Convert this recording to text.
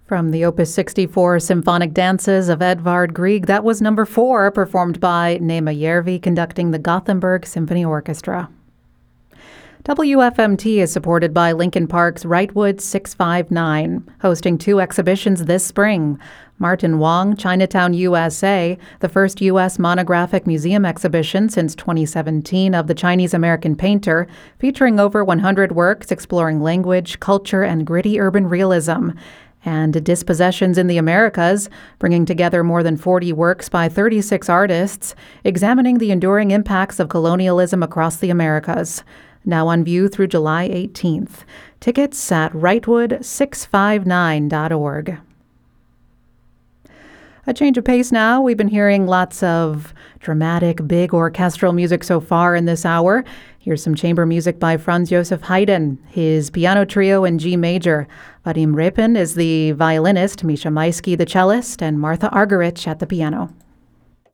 From the Opus 64 Symphonic Dances of Edvard Grieg, that was number 4, performed by Nema Järvi, conducting the Gothenburg Symphony Orchestra. WFMT is supported by Lincoln Park's Wrightwood 659, hosting 2 exhibitions this spring. Martin Wong, Chinatown, USA, the first U.S. monographic museum exhibition since 2017 of the Chinese-American painter, featuring over 100 works exploring language, culture, and gritty urban realism. And Dispossessions in the Americas, bringing together more than 40 works by 36 artists, examining the enduring impacts of colonialism across the Americas. Now on view through July 18th. Tickets at wrightwood659.org. A change of pace now. We've been hearing lots of dramatic, big orchestral music so far in this hour. Here's some chamber music by Franz Joseph Haydn, his piano trio in G major. Vadim Repin is the violinist, Misha Maisky the cellist, and Martha Argerich at the piano.